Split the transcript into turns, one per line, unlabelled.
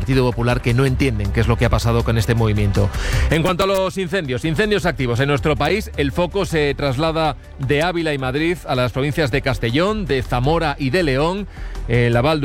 Partido Popular que no entienden qué es lo que ha pasado con este movimiento. En cuanto a los incendios activos en nuestro país, el foco se traslada de Ávila y Madrid a las provincias de Castellón, de Zamora y de León. La Val